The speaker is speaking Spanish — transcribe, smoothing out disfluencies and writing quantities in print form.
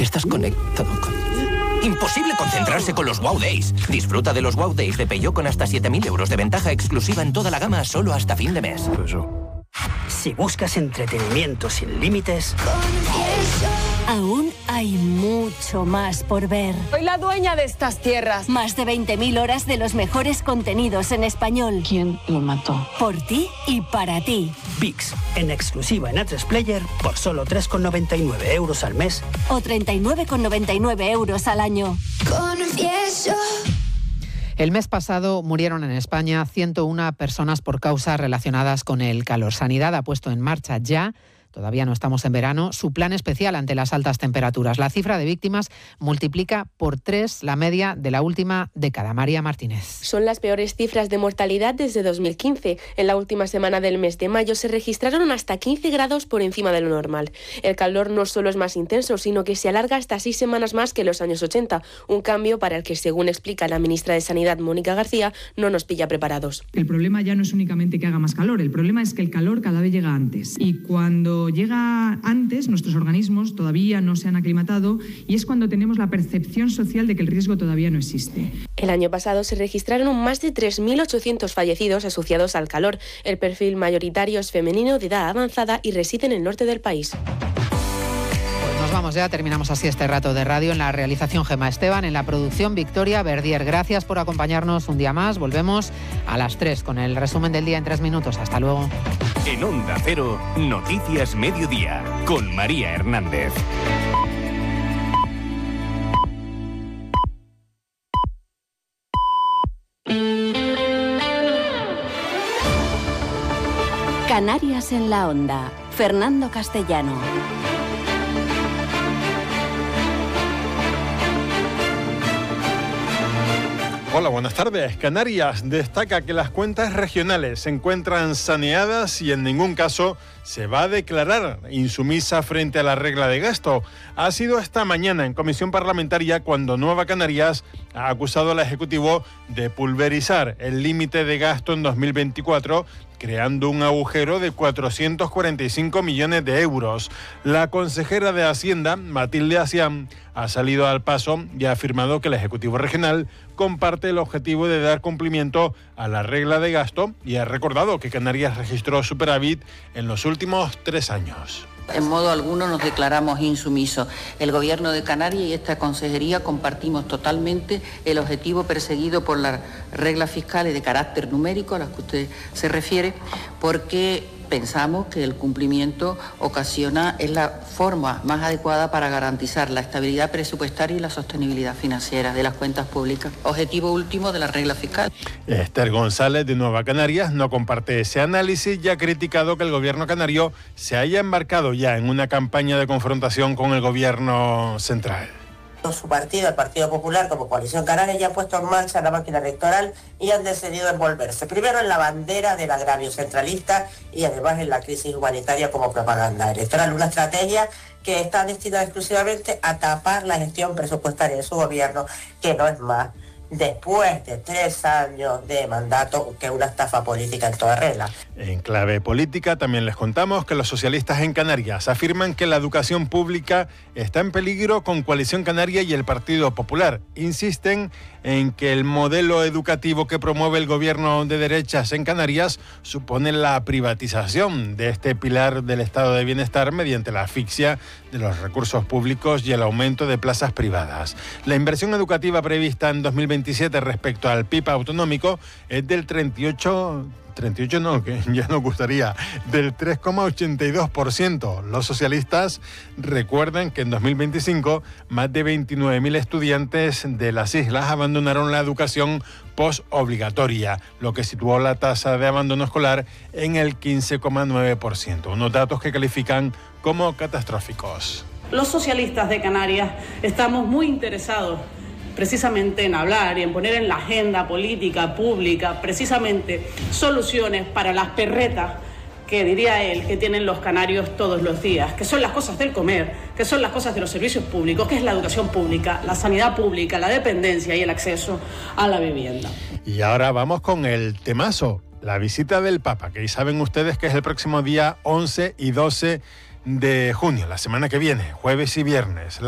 Estás conectado con... Imposible concentrarse con los Wow Days. Disfruta de los Wow Days de Peugeot con hasta 7.000 euros de ventaja exclusiva en toda la gama solo hasta fin de mes. Si buscas entretenimiento sin límites... Aún hay mucho más por ver. Soy la dueña de estas tierras. Más de 20.000 horas de los mejores contenidos en español. ¿Quién lo mató? Por ti y para ti. VIX, en exclusiva en A3 Player por solo 3,99 euros al mes. O 39,99 euros al año. Confieso. El mes pasado murieron en España 101 personas por causas relacionadas con el calor. Sanidad ha puesto en marcha ya, todavía no estamos en verano, su plan especial ante las altas temperaturas. La cifra de víctimas multiplica por 3 la media de la última década. María Martínez. Son las peores cifras de mortalidad desde 2015. En la última semana del mes de mayo se registraron hasta 15 grados por encima de lo normal. El calor no solo es más intenso, sino que se alarga hasta 6 semanas más que en los años 80. Un cambio para el que, según explica la ministra de Sanidad, Mónica García, no nos pilla preparados. El problema ya no es únicamente que haga más calor, el problema es que el calor cada vez llega antes. Y cuando llega antes, nuestros organismos todavía no se han aclimatado y es cuando tenemos la percepción social de que el riesgo todavía no existe. El año pasado se registraron más de 3.800 fallecidos asociados al calor. El perfil mayoritario es femenino de edad avanzada y reside en el norte del país. Nos vamos ya, terminamos así este rato de radio. En la realización Gemma Esteban, en la producción Victoria Verdier. Gracias por acompañarnos un día más. Volvemos a las 3 con el resumen del día en 3 minutos. Hasta luego. En Onda Cero, Noticias Mediodía, con María Hernández. Canarias en la Onda. Fernando Castellano. Hola, buenas tardes. Canarias destaca que las cuentas regionales se encuentran saneadas y en ningún caso se va a declarar insumisa frente a la regla de gasto. Ha sido esta mañana en comisión parlamentaria cuando Nueva Canarias ha acusado al Ejecutivo de pulverizar el límite de gasto en 2024, creando un agujero de 445 millones de euros. La consejera de Hacienda, Matilde Asián, ha salido al paso y ha afirmado que el Ejecutivo Regional comparte el objetivo de dar cumplimiento a la regla de gasto y ha recordado que Canarias registró superávit en los últimos 3 años. En modo alguno nos declaramos insumisos. El Gobierno de Canarias y esta consejería compartimos totalmente el objetivo perseguido por las reglas fiscales de carácter numérico a las que usted se refiere, porque pensamos que el cumplimiento es la forma más adecuada para garantizar la estabilidad presupuestaria y la sostenibilidad financiera de las cuentas públicas. Objetivo último de la regla fiscal. Esther González, de Nueva Canarias, no comparte ese análisis y ha criticado que el gobierno canario se haya embarcado ya en una campaña de confrontación con el gobierno central. Su partido, el Partido Popular, como Coalición Canaria, ya ha puesto en marcha la máquina electoral y han decidido envolverse. Primero en la bandera del agravio centralista y además en la crisis humanitaria como propaganda electoral. Una estrategia que está destinada exclusivamente a tapar la gestión presupuestaria de su gobierno, que no es más, después de 3 años de mandato, que una estafa política en toda regla. En clave política también les contamos que los socialistas en Canarias afirman que la educación pública está en peligro con Coalición Canaria y el Partido Popular. Insisten en que el modelo educativo que promueve el gobierno de derechas en Canarias supone la privatización de este pilar del estado de bienestar mediante la asfixia de los recursos públicos y el aumento de plazas privadas. La inversión educativa prevista en 2027 respecto al PIB autonómico es del 38 no, que ya nos gustaría, del 3,82%. Los socialistas recuerdan que en 2025 más de 29.000 estudiantes de las islas abandonaron la educación posobligatoria, lo que situó la tasa de abandono escolar en el 15,9%, unos datos que califican como catastróficos. Los socialistas de Canarias estamos muy interesados precisamente en hablar y en poner en la agenda política pública precisamente soluciones para las perretas que, diría él, que tienen los canarios todos los días, que son las cosas del comer, que son las cosas de los servicios públicos, que es la educación pública, la sanidad pública, la dependencia y el acceso a la vivienda. Y ahora vamos con el temazo, la visita del Papa, que saben ustedes que es el próximo día 11 y 12 de junio, la semana que viene, jueves y viernes.